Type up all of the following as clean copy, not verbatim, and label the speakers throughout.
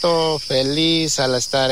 Speaker 1: contento, feliz al estar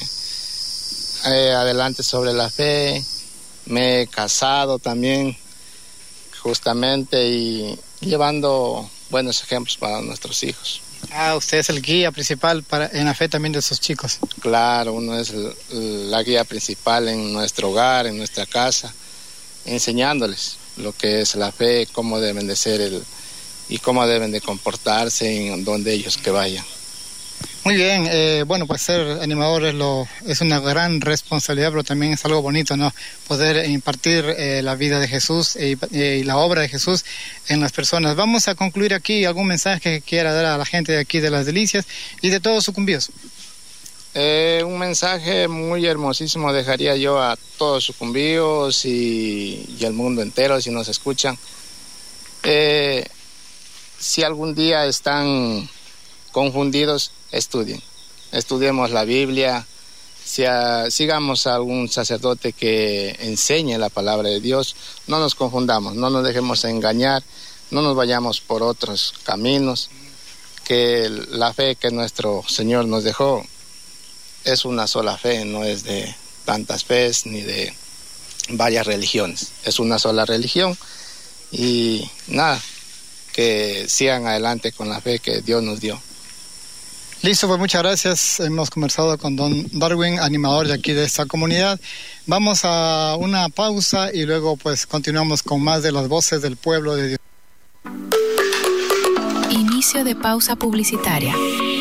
Speaker 1: adelante sobre la fe. Me he casado también, justamente, y llevando buenos ejemplos para nuestros hijos.
Speaker 2: Usted es el guía principal en la fe también de sus chicos.
Speaker 1: Claro, uno es la guía principal en nuestro hogar, en nuestra casa, enseñándoles lo que es la fe, cómo deben de ser y cómo deben de comportarse en donde ellos que vayan.
Speaker 2: Muy bien, pues ser animador es una gran responsabilidad, pero también es algo bonito, ¿no? Poder impartir la vida de Jesús y la obra de Jesús en las personas. Vamos a concluir aquí. ¿Algún mensaje que quiera dar a la gente de aquí de Las Delicias y de todos Sucumbíos?
Speaker 1: Un mensaje muy hermosísimo dejaría yo a todos Sucumbíos y al mundo entero, si nos escuchan. Si algún día están confundidos, estudiemos la Biblia, sigamos a algún sacerdote que enseñe la palabra de Dios, no nos confundamos, no nos dejemos engañar, no nos vayamos por otros caminos, que la fe que nuestro Señor nos dejó es una sola fe, no es de tantas fees ni de varias religiones, es una sola religión y nada, que sigan adelante con la fe que Dios nos dio.
Speaker 2: Listo, pues muchas gracias. Hemos conversado con don Darwin, animador de aquí de esta comunidad. Vamos a una pausa y luego pues continuamos con más de las voces del pueblo de Dios.
Speaker 3: Inicio de pausa publicitaria.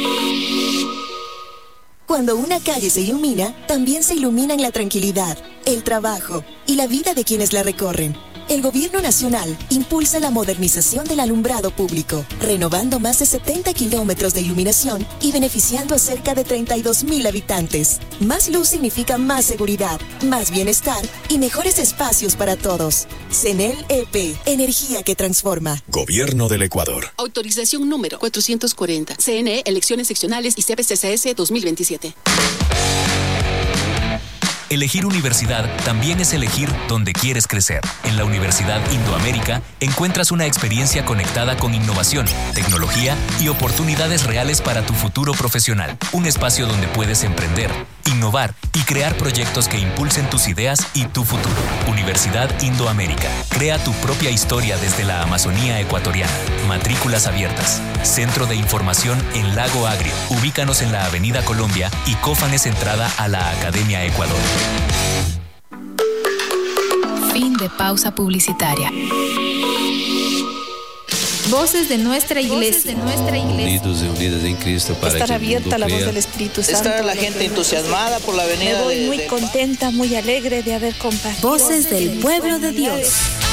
Speaker 4: Cuando una calle se ilumina, también se iluminan la tranquilidad, el trabajo y la vida de quienes la recorren. El Gobierno Nacional impulsa la modernización del alumbrado público, renovando más de 70 kilómetros de iluminación y beneficiando a cerca de 32,000 habitantes. Más luz significa más seguridad, más bienestar y mejores espacios para todos. CENEL EP, energía que transforma.
Speaker 5: Gobierno del Ecuador.
Speaker 6: Autorización número 440. CNE, elecciones seccionales y CPCCS 2027.
Speaker 7: Elegir universidad también es elegir dónde quieres crecer. En la Universidad Indoamérica encuentras una experiencia conectada con innovación, tecnología y oportunidades reales para tu futuro profesional. Un espacio donde puedes emprender, innovar y crear proyectos que impulsen tus ideas y tu futuro. Universidad Indoamérica. Crea tu propia historia desde la Amazonía ecuatoriana. Matrículas abiertas. Centro de información en Lago Agrio. Ubícanos en la Avenida Colombia y Cófanes entrada a la Academia Ecuador.
Speaker 3: Fin de pausa publicitaria. Voces de nuestra iglesia.
Speaker 8: Unidos y unidas en Cristo para
Speaker 9: estar
Speaker 8: que
Speaker 9: abierta a la voz
Speaker 8: crea.
Speaker 9: del Espíritu Santo.
Speaker 10: Está la gente entusiasmada por la venida.
Speaker 9: Me voy muy contenta, muy alegre de haber compartido.
Speaker 3: Voces del pueblo de Dios.